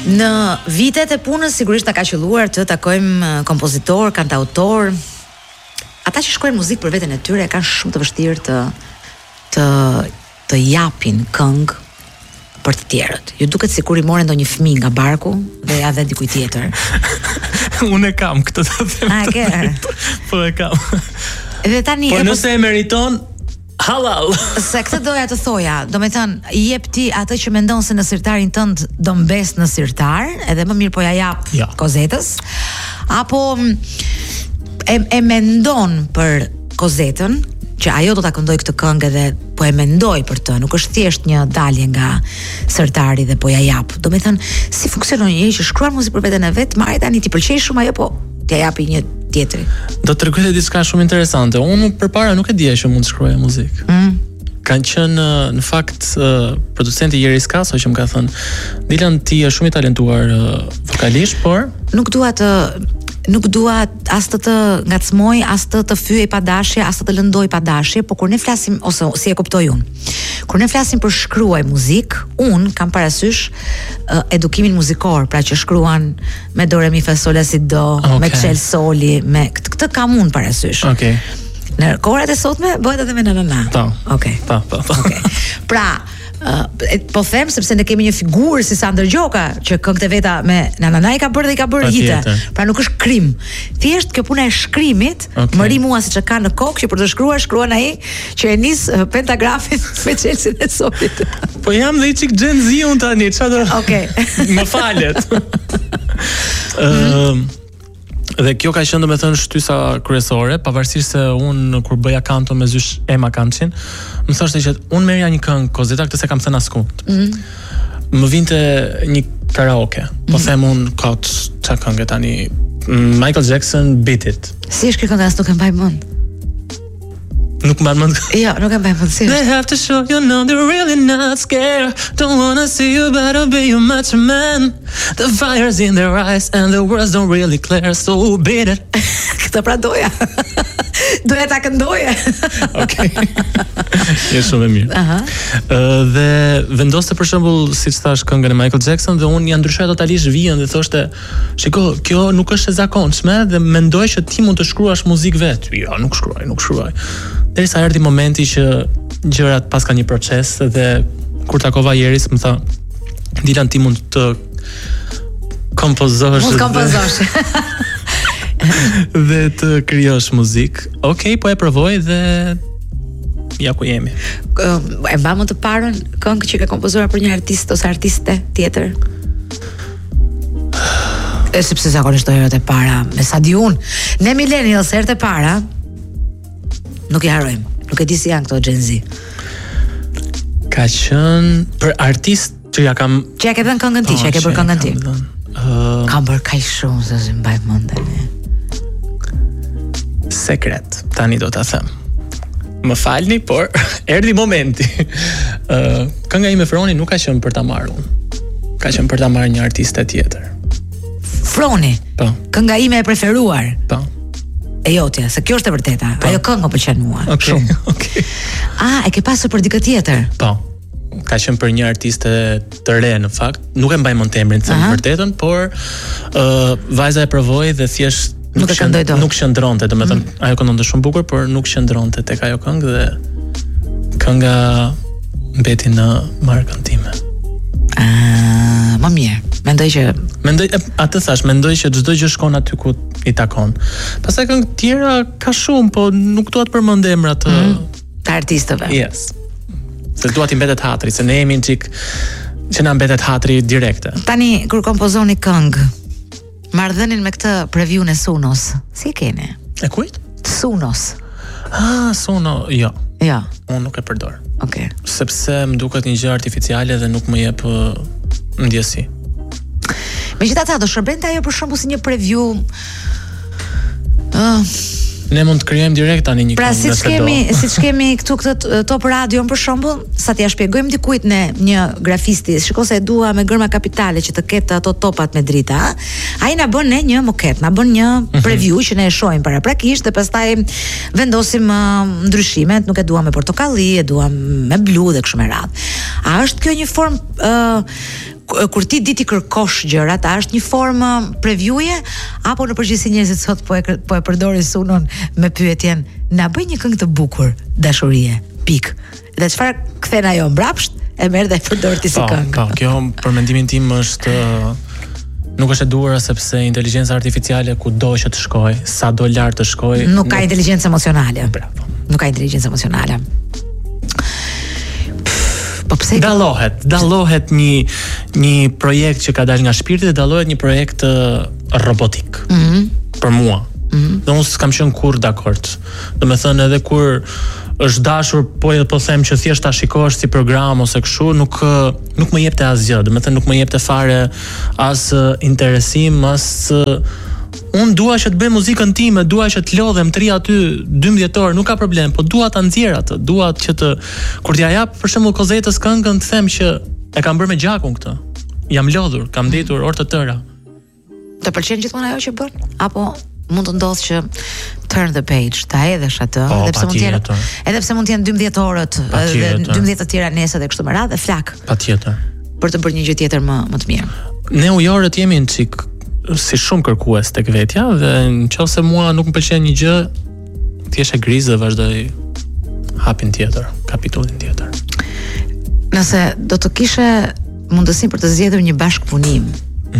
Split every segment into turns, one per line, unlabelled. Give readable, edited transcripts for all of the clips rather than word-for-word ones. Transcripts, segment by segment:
Në vitet e punës sigurisht na ka qelluar të takojmë kompozitor, kantautor. Ata që shkruajnë muzikë për veten e tyre kanë shumë të vështirë të japin këngë për të tjerët. Ju duket sikur I morën ndonjë fëmijë nga barku dhe ja dhe dikujt tjetër.
Unë e kam këtë të them.
A ke?
Po e kam.
Dhe tani
po nëse e meriton halal.
Se këtë doja të thoja, do me thënë, jep ti atë që mendon se në sirtarin tënd do mbes në sirtar, edhe më mirë po ja jap Kozetës, apo e mendon për Kozetën, që ajo do ta këndoj këtë këngë dhe po e mendoj për të, nuk është thjesht një dalje nga sirtari dhe po ja jap. Do me thënë, si funksionon një që shkruan muzikë për veten e vet, marrë tani ti pëlqej shumë ajo, po t'ja japi një tjetri.
Do të tregoj diçka shumë interesante. Unë përpara nuk e dija që mund të shkruaja muzikë. Kanë qenë në fakt producenti Jeri Skaso që më ka thënë, Dilan, ti je shumë I talentuar vokalisht, por nuk dua as të ngacmoj, as të fyej pa dashje, as të lëndoj pa dashje, por kur ne flasim, ose si e kuptoj unë, kur ne flasim për shkruaj muzikë, unë kam parasysh edukimin muzikor, pra që shkruan me do re mi fa sol la si do, me Kshel Soli, me këtë kam unë parasysh. Okej.
Në kohërat e sotme bëhet edhe me na.
Okej.
Okej. Pra, po them sepse ne kemi një figurë si Sander Gjoka që këngët e veta me na I ka bërë dhe I ka bërë hite. Pra nuk është krim. Thjesht kjo puna e shkrimit, më ri mua siç e ka në kokë që për të shkruan ai që e nis pentagrafin me Çelsin e Solit.
Po jam dhe I çik Gen Z unë tani, çfarë do?
Okej.
Më falet. Dhe kjo ka qenë domethënë shtysa kryesore, pavarësisht se unë kur bëja kanto me zysh Ema Kançin, më thoshte që unë merrja një këngë Kozeta, këtë se kam thënë askund. Më vinte një karaoke. Po them unë kot çka këngë tani Michael Jackson Beat It.
Si është kjo këngë, as nuk e mbaj mend.
Nuk mban mend.
Jo, nuk e mbaj mend.
They have to show you know they're really not scared. Don't wanna see you better be a macho man. The fire's in their eyes and the words don't really clear, so beat it.
Këtë pra doja. Doja ta këndoje.
Okej. Je shumë e mirë. Dhe vendoste për shembull, siç thash, këngën e Michael Jackson dhe unë ja ndryshoja totalisht vijën dhe thoshte, shiko, kjo nuk është e zakonshme dhe mendoj që ti mund të shkruash muzikë vet. Jo, nuk shkruaj. Derisa erdhi momenti që gjërat paska një proces dhe kur takova Jeris më tha, Dilan, ti mund të kompozosh.
Mund të kompozosh.
Dhe të krijosh muzikë. Okej, po e provoj dhe ja ku jemi.
E mba më të parën këngë që ka kompozuar për një artist ose artiste tjetër? Sepse zakonisht do herët e para, me sa di unë, ne millennials herët e para nuk I harrojmë. Nuk e di si janë këto Gen Z.
Ka qenë për artist që ja kam...
Që ja ke dhënë këngën ti, që ja ke bërë këngën ti. Kam bërë kaq shumë se si mbaj mend tani.
Sekret, tani do ta them. Më falni, por erdhi momenti. Kënga ime Froni nuk ka qenë për ta marrë unë. Ka qenë për ta marrë një artiste tjetër.
Froni?
Po.
Kënga ime e preferuar?
Po.
E jotja, se kjo është e vërteta. Ajo këngë pëlqen mua. Shumë.
Okej.
E ke pasur për dikë tjetër?
Po. Ka qenë për një artiste të re në fakt. Nuk e mbaj mend emrin të vërtetën, por vajza e provoi dhe thjesht nuk qëndronte, domethënë ajo këndonte shumë bukur, por nuk qëndronte tek ajo këngë dhe kënga mbeti në markën time.
Më mirë.
Atë thash, mendoj që çdo gjë shkon aty ku I takon. Pastaj këngë tjera ka shumë, po nuk dua të përmend emrat të
artistëve.
Yes. Se dua t'i mbetet hatri, se ne jemi çik që na mbetet hatri direkte.
Tani kur kompozoni këngë, marrëdhënien me këtë preview-n e Sunos, si keni?
E kujt?
Sunos.
Suno, jo.
Jo.
Unë nuk e përdor.
Okej.
Sepse më duket një gjë artificiale dhe nuk më jep ndjesi.
Megjithatë, do shërbente ajo për shembull si një preview.
Ne mund të krijojmë direkt tani një
këngë. Pra siç kemi këtu këtë Top Radio për shembull, sa t'ia shpjegojmë dikujt ne një grafisti, shikoj se e dua me gërma kapitale që të ketë ato topat me drita, ai na bën ne një moket, na bën një preview që ne e shohim paraprakisht dhe pastaj vendosim ndryshimet, nuk e dua me portokalli, e dua me blu dhe kështu me radhë. A është kjo një formë kur ti di ti kërkosh gjërat, a është një formë preview-je apo në përgjithësi njerëzit sot po e përdorin sunon me pyetjen na bëj një këngë të bukur dashurie. Pik. Dhe çfarë kthen ajo mbrapsht e merr dhe e përdor ti si këngë.
Po, kjo për mendimin tim është nuk është e duhur sepse inteligjenca artificiale kudo që të shkojë, sado lart të shkojë,
nuk ka inteligjencë emocionale.
Bravo.
Nuk ka inteligjencë emocionale. Po pse
dallohet një projekt që ka dalë nga shpirti dhe dallohet një projekt robotik. Për mua. Dhe unë s'kam qenë kurrë dakord. Domethënë edhe kur është dashur po them që thjesht ta shikosh si program ose kështu, nuk më jepte asgjë. Domethënë nuk më jepte fare as interesim, as unë dua që të bëj muzikën time, dua që të lodhem, të ri aty 12 orë, nuk ka problem, po dua ta nxjerr atë, dua që të kur t'ja jap për shembull Kozetës këngën, të them që e kam bërë me gjakun këtë. Jam lodhur, kam ditur orë të tëra.
Të pëlqen gjithmonë ajo që bën? Apo mund të ndodhë që turn the page, ta hedhësh atë, edhe pse mund të jenë 12 orët dhe 12 të tjera nesër dhe kështu me radhë, flak.
Patjetër.
Për të bërë një gjë tjetër më të mirë.
Ne ujorët jemi në çik si shumë kërkues tek vetja dhe nëse mua nuk më pëlqen një gjë, thjesht e griz dhe vazhdoj hapin tjetër, kapitullin tjetër.
Nëse do të kishe mundësinë për të zgjedhur një bashkëpunim,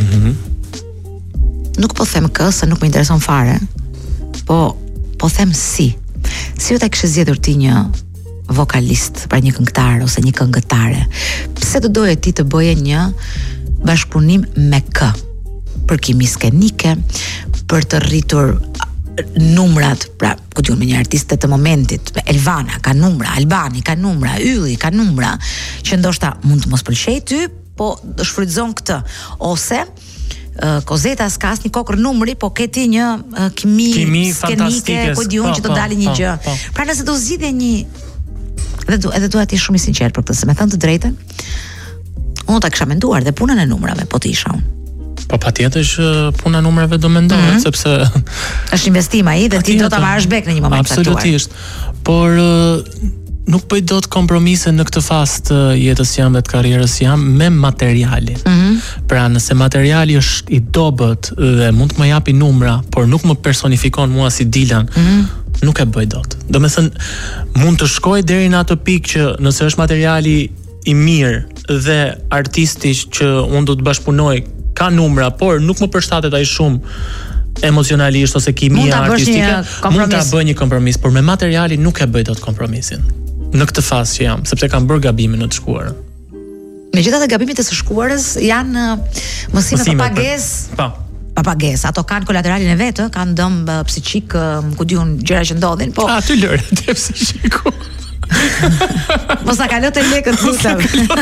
nuk po them kë, se nuk më intereson fare, po them si do ta kishe zgjedhur ti një vokalist, pra një këngëtar ose një këngëtare? Pse do doje ti të bëje një bashkëpunim me kë? Për kimi skenike, për të rritur numrat, pra, ku diun me një artiste të momentit, Elvana ka numra, Albani ka numra, Ylli ka numra, që ndoshta mund të mos pëlqej ty, po shfrytëzon këtë, ose Kozeta s'ka asnjë kokër numri, po ke ti një kimi skenike, ku diun që të dalë një gjë. Pra nëse do zgjidhje një, edhe dua të jesh shumë i sinqert për këtë, se me thënë të drejtën, unë ta kisha menduar dhe punën e numrave, po të isha unë.
Po patjetër që puna numrave do mendohet, sepse
është investim ai dhe ti do ta marrësh bek në një moment të caktuar.
Absolutisht. Por nuk bëj dot kompromise në këtë fazë të jetës jam dhe të karrierës jam me materialin. Pra nëse materiali është i dobët dhe mund të më japi numra, por nuk më personifikon mua si Dilan, nuk e bëj dot. Domethënë mund të shkoj deri në atë pikë që nëse është materiali i mirë dhe artisti që unë do të bashkëpunoj ka numra, por nuk më përshtatet ai shumë emocionalisht ose kimia artistike, mund ta bëj një kompromis, por me materialin nuk e bëj dot kompromisin. Në këtë fazë që jam, sepse kam bërë gabime në të shkuarën.
Megjithatë gabimet e së shkuarës janë mësime pa pagesë.
Po.
Pa pagesë, ato kanë kolateralin e vet, kanë dëm psiqik, ku diun gjëra që ndodhin, po.
Ty lëre te psiqiku.
Mos na kalon të lekët Gustav.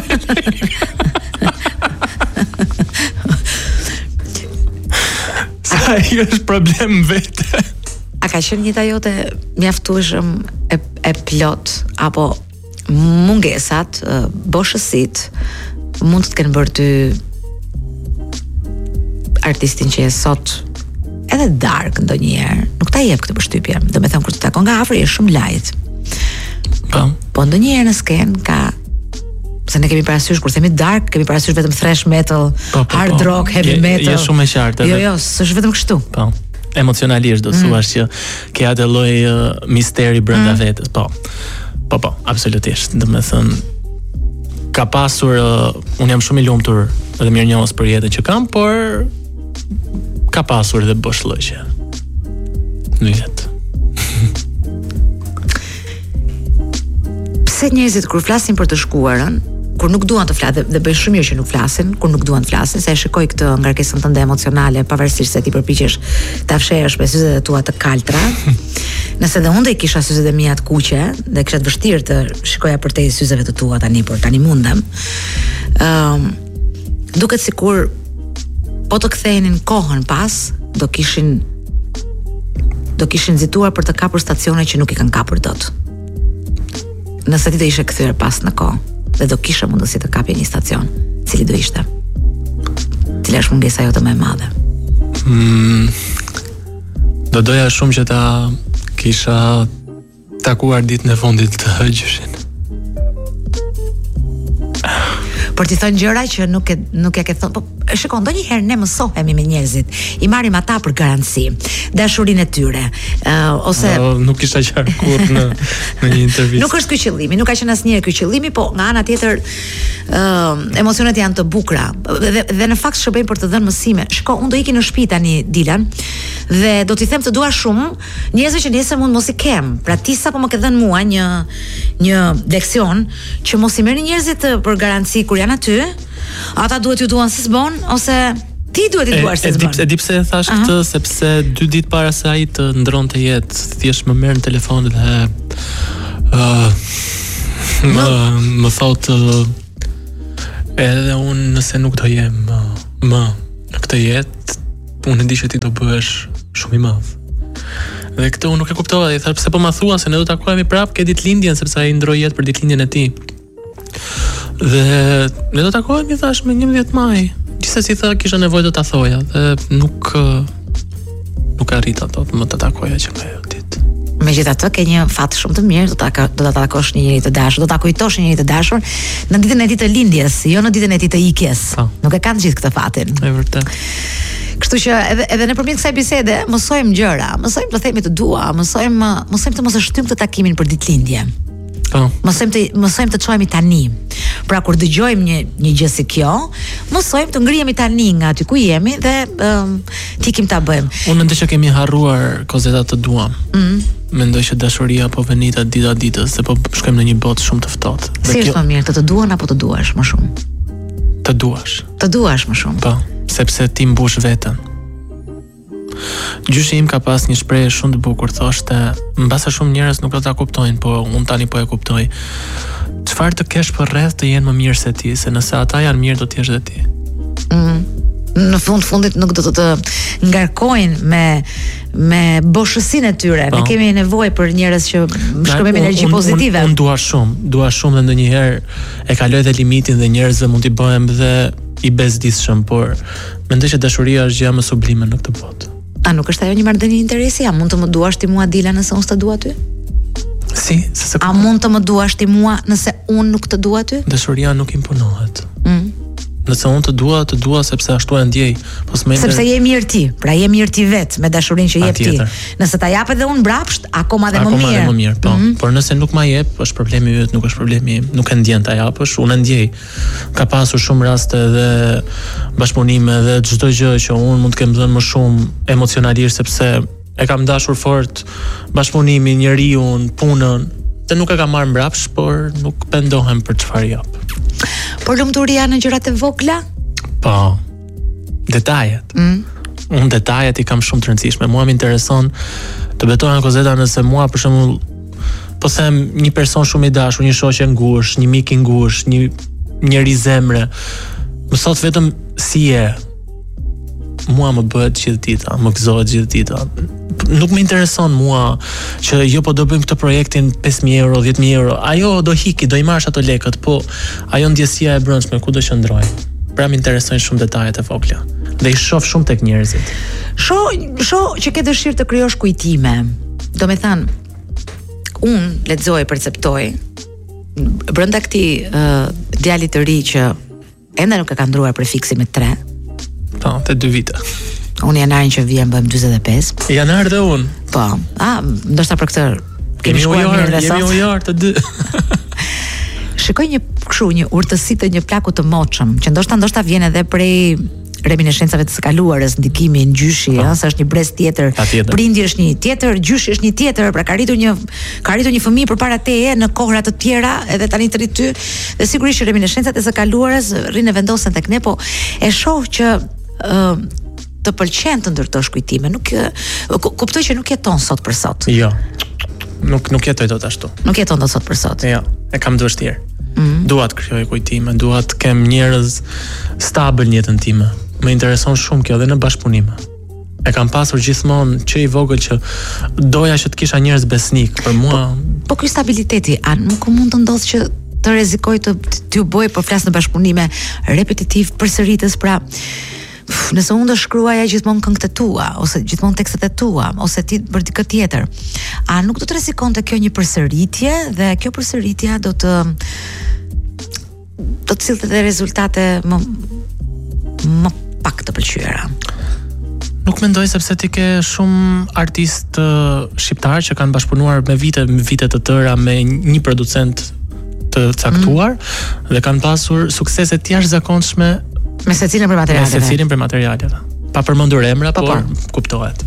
Sa i është problem vete.
A ka qenë njëta jote mjaftueshëm e plot, apo mungesat, boshësit mund të të kenë bërë ty artistin që je sot edhe dark ndonjëherë, nuk ta jep këtë përshtypje. Do me thënë kur të takon nga afër je shumë light. Po ndonjëherë në sken ka, se ne kemi parasysh kur themi dark, kemi parasysh vetëm thrash metal, hard rock, heavy metal.
Je shumë e qartë.
Jo, s'është vetëm kështu.
Po. Emocionalisht do thuash që ke atë lloj misteri brenda vetes. Po, absolutisht. Domethënë ka pasur unë jam shumë i lumtur dhe mirënjohës për jetën që kam, por ka pasur edhe boshllëqe në jetë.
Pse njerëzit kur flasin për të shkuarën, kur nuk duan të flasë dhe bëjnë shumë mirë që nuk flasin, kur nuk duan të flasin, se e shikoj këtë ngarkesën tënde emocionale, pavarësisht se ti përpiqesh ta fshehësh me syzet e tua të kaltra. Nëse dhe unë do i kisha syzet e mia të kuqe, dhe kisha të vështirë të shikoja përtej syzeve të tua tani, por tani mundem. Duket sikur po të kthehenin kohën pas, do kishin nxituar për të kapur stacione që nuk i kanë kapur dot. Nëse ti do ishe kthyer pas në kohë dhe do kishe mundësi të kapje një stacion, cili do ishte? Cila është mungesa jote më e madhe?
Do doja shumë që ta kisha takuar ditën e fundit të gjyshin.
për t'i thënë gjëra që nuk ja ke thënë. Po shikoj, ndonjëherë ne mësohemi me njerëzit, i marrim ata për garanci, dashurinë e tyre, ose
nuk kisha qartë kurrë në një intervistë.
Nuk është ky qëllimi, nuk ka qenë asnjëherë ky qëllimi, po nga ana tjetër emocionet janë të bukura dhe në fakt shërbejnë për të dhënë mësime. Shiko, unë do iki në shtëpi tani Dilan dhe do t'i them të dua shumë njerëzve që nesër mund mos i kem. Pra ti sapo më ke dhënë mua një leksion që mos i merrni njerëzit për garanci kur janë aty. Ata duhet ju duan si s'bon ose ti duhet i duash si s'bon.
E di pse e thash këtë, sepse 2 ditë para se ai të ndronte jetë, thjesht më merr në telefon dhe më thotë edhe unë nëse nuk do jem më në këtë jetë, unë e di që ti do bëhesh shumë i madh. Dhe këtë unë nuk e kuptova, i thash pse po ma thua se ne do takohemi prapë ke ditëlindjen, sepse ai ndroi jetë për ditëlindjen e tij. Dhe ne do takohemi, thash, me 11 maj. Gjithsesi tha kisha nevojë të ta thoja dhe nuk arrita dot më të takoja që më ditë.
Megjithatë ke një fat shumë të mirë, do ta takosh një njeri të dashur, do ta kujtosh një njeri të dashur në ditën e tij të lindjes, jo në ditën e tij të ikjes. Nuk e kanë gjithë këtë fatin.
Është vërtet.
Kështu që edhe nëpërmjet kësaj bisede mësojmë gjëra, mësojmë të themi të dua, mësojmë të mos e shtym këtë takimin për ditëlindje. Mësojmë të çojmë tani. Pra kur dëgjojmë një gjë si kjo, mësojmë të ngrihemi tani nga aty ku jemi dhe tikim ta bëjmë.
Unë mendoj që kemi harruar kozeta të duam. Mendoj që dashuria po venita dita ditës, se po shkojmë në një botë shumë të ftohtë.
Si është më mirë, të duan apo të duash më shumë?
Të duash.
Të duash më shumë.
Po, sepse ti mbush veten. Gjyshi im ka pas një shprehje shumë të bukur, thoshte, mbase shumë njerëz nuk do ta kuptojnë, po unë tani po e kuptoj. Çfarë të kesh për rreth të jenë më mirë se ti, se nëse ata janë mirë do të jesh edhe ti.
Në fundit nuk do të ngarkojnë me boshësinë e tyre. Ne kemi nevojë për njerëz që shkëmbejmë energji pozitive.
Unë dua shumë dhe ndonjëherë e kaloj dhe limitin dhe njerëzve mund t'i bëhem dhe i bezdisshëm, por mendoj që dashuria është gjë më sublime në këtë botë.
A nuk është ajo një marrëdhënie interesi? A mund të më duash ti mua Dila nëse unë s'të dua ty?
Si, se
a mund të më duash ti mua nëse unë nuk të dua ty?
Dashuria nuk imponohet. Nëse unë të dua sepse ashtu e ndjej, po
sepse je mirë ti, pra je mirë ti vetë me dashurinë që jep ti. Nëse ta jap edhe unë mbrapsht, akoma dhe më mirë.
Po. Por nëse nuk ma jep, është problemi yt, nuk është problemi im. Nuk e ndjen ta japësh, unë e ndjej. Ka pasur shumë raste dhe bashkëpunime dhe çdo gjë që unë mund të kem dhënë më shumë emocionalisht sepse e kam dashur fort bashkëpunimin, njeriu, punën, dhe nuk e kam marrë mbrapsht, por nuk pendohem për çfarë jap.
Por lumturia në gjërat e vogla?
Po. Detajet. Unë detajet i kam shumë të rëndësishme. Mua më intereson të betohem kozeta nëse mua për shembull po them një person shumë i dashur, një shoqë ngushtë, një mik i ngushtë, një njeri zemre, më thot vetëm si je. Mua më bëhet gjithë dita, më gëzohet gjithë dita. Nuk më intereson mua që jo po do bëjmë këtë projektin 5.000 euro, 10.000 euro. Ajo do hiki, do i marrësh ato lekët, po ajo ndjesia e brendshme ku do qëndroj. Pra më interesojnë shumë detajet e vogla. Dhe i shoh shumë tek njerëzit.
Shoh që ke dëshirë të krijosh kujtime. Do me thënë, unë lexoj, perceptoj brenda këtij djalit të ri që ende nuk e ka ndruar prefiksin me 3.
Po, te 2 vite.
Unë janarin që vjen bëjmë 45.
Janar dhe unë.
Po, ndoshta për këtë kemi shkuar mirë dhe sot.
Jemi ujar të 2.
Shikoj një urtësi të një plaku të moçëm, që ndoshta vjen edhe prej reminiscencave të së kaluarës, ndikimi në gjyshi, se është një brez tjetër, prindi është një tjetër, gjyshi është një tjetër, pra ka rritur një fëmijë përpara teje në kohra të tjera, edhe tani të rrit ty, dhe sigurisht që reminiscencat e së kaluarës rrinë vendosen tek ne, po e shoh që të pëlqen të ndërtosh kujtime, kuptoj që nuk jeton sot për sot.
Jo. Nuk jetoj dot ashtu.
Nuk jeton dot sot për sot.
Jo, e kam të vështirë. Dua të krijoj kujtime, dua të kem njerëz stabil në jetën time. Më intereson shumë kjo edhe në bashkëpunime. E kam pasur gjithmonë që i vogël që doja që të kisha njerëz besnik për mua.
Po ky stabiliteti, a nuk mund të ndodhë që të rrezikoj t'ju bëj po flas në bashkëpunime repetitiv përsëritës, pra nëse unë do shkruaja gjithmonë këngët e tua ose gjithmonë tekstet e tua ose ti për dikë tjetër, a nuk do të rrezikonte kjo një përsëritje dhe kjo përsëritja do do të sillte dhe rezultate më pak të pëlqyera.
Nuk mendoj, sepse ti ke shumë artistë shqiptar që kanë bashkëpunuar me vite të tëra me një producent të caktuar dhe kanë pasur suksese të jashtëzakonshme
me secilin për materialet.
Me secilin për materialet. Pa përmendur emra, por kuptohet.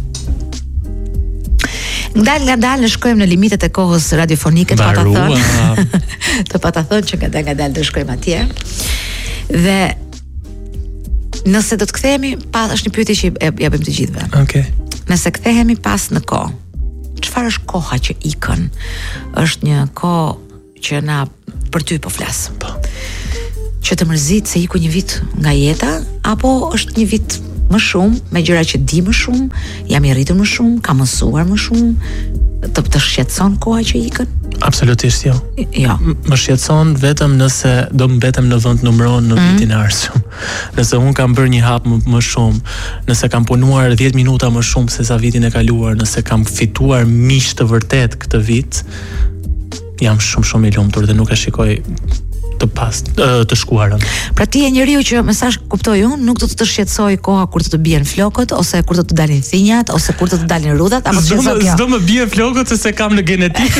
Ngadal ne shkojmë në limitet e kohës radiofonike, të pa ta thënë që ngadal do shkojmë atje. Dhe nëse do të kthehemi, është një pyetje që ja bëjmë të gjithëve.
Okej.
Nëse kthehemi pas në kohë, çfarë është koha që ikën? Është një kohë që na për ty po flas. Që të mërzit se iku një vit nga jeta, apo është një vit më shumë, me gjëra që di më shumë, jam i rritur më shumë, kam mësuar më shumë, të shqetëson koha që ikën?
Absolutisht jo.
Jo.
Më shqetëson vetëm nëse do mbetem në vend numëron në vitin e ardhshëm. Nëse un kam bërë një hap më shumë, nëse kam punuar 10 minuta më shumë se sa vitin e kaluar, nëse kam fituar miq të vërtet këtë vit, jam shumë i lumtur dhe nuk e shikoj të shkuarën.
Pra ti je njeriu që me sa kuptoj unë, nuk do të shqetësoj koha kur të bien flokët, ose kur do të dalin thinjat, ose kur do të dalin rrudhat, apo
s'do më bien flokët se kam në genetikë.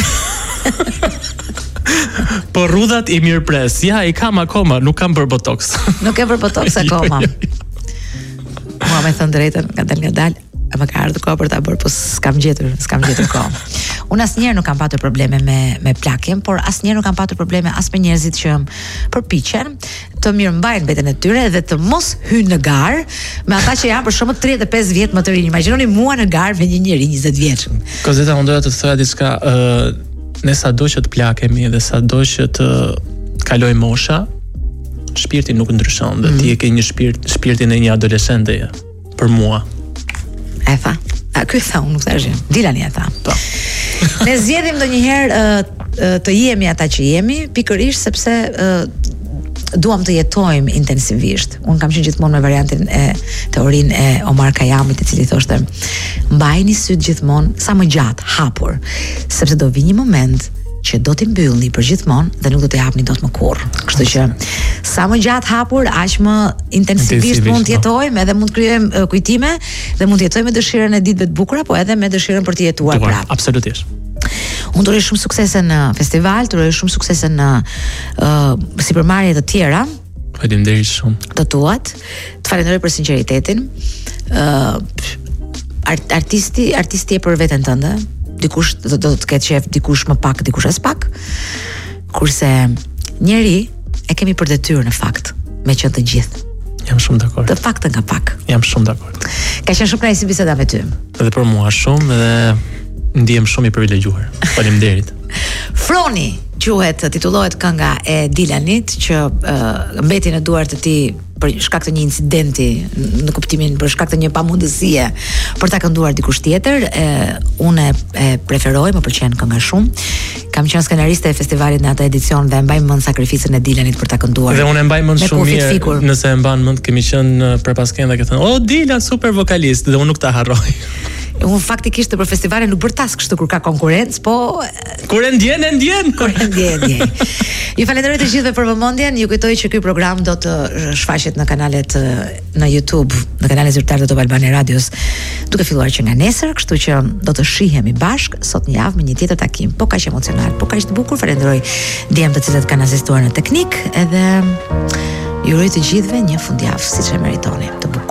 Po rrudhat i mirëpres. Ja, i kam akoma, nuk kam bërë botox.
Nuk e bërë botox akoma. Mua me thënë drejtën, ngadal, më ka ardhur kohë për ta bërë, po s'kam gjetur kohë. Unë asnjëherë nuk kam patur probleme me plakjen, por asnjëherë nuk kam patur probleme as me njerëzit që përpiqen të mirëmbajnë veten e tyre dhe të mos hyjnë në garë me ata që janë për shembull 35 vjet më të rinj. Imagjinoni mua në garë me një njeri 20 vjeç.
Kozeta, unë doja të thoya diçka, ne sado që të plakemi dhe sado që të kaloj mosha, shpirti nuk ndryshon dhe ti e ke një shpirtin e një adoleshenteje për mua.
E tha. Ky tha, unë nuk thash. Dilani e tha.
Po.
Ne zgjedhim ndonjëherë të jemi ata që jemi, pikërisht sepse duam të jetojmë intensivisht. Unë kam qenë gjithmonë me variantin e teorinë e Omar Khayyamit, i cili thoshte: mbajini syt gjithmonë sa më gjatë hapur, sepse do vi një moment që do t'i mbyllni për gjithmonë dhe nuk do t'i hapni dot më kurrë. Kështu që sa më gjatë hapur, aq më intensivisht mund të jetojmë, edhe mund të krijojmë kujtime dhe mund të jetojmë me dëshirën e ditëve të bukura, po edhe me dëshirën për të jetuar prapë.
Absolutisht.
Unë të uroj shumë suksese në festival, të uroj shumë suksese në sipërmarrje të tjera.
Faleminderit shumë.
Të tuat. Të falenderoj për sinqeritetin. Artisti e për veten tënde. Dikush do të ketë qef, dikush më pak, dikush as pak. Kurse njeri e kemi për detyrë në fakt, me qenë të gjithë.
Jam shumë dakord.
Të paktën nga pak.
Jam shumë dakord.
Ka qenë shumë kënaqësi biseda me ty.
Edhe për mua shumë dhe ndihem shumë i privilegjuar. Faleminderit.
Froni titullohet kënga e Dilanit, që mbeti në duart të tij për shkak të një incidenti, në kuptimin për shkak të një pamundësie për ta kënduar dikush tjetër. Unë e preferoj, më pëlqen kënga shumë. Kam qenë skenariste e festivalit në atë edicion dhe mbaj mend sakrificën e Dilanit për ta kënduar.
Dhe unë e mbaj mend shumë mirë, nëse e mban mend, kemi qenë përpasken dhe ke thënë: "O Dilan, super vokalist", dhe unë nuk ta harroj.
Unë faktikisht për festivalin nuk bër task kështu kur ka konkurrencë, po
kur e ndjen.
Kur e ndjen. Ju falenderoj të gjithëve për vëmendjen. Ju kujtoj që ky program do të shfaqet në kanalet në YouTube, në kanalin zyrtar të Top Albania Radios, duke filluar që nga nesër, kështu që do të shihemi bashk sot një javë me një tjetër takim, po kaq emocional, po kaq të bukur. Falenderoj djem të cilët kanë asistuar në teknik, edhe ju uroj të gjithëve një fundjavë siç e meritoni, të bukur.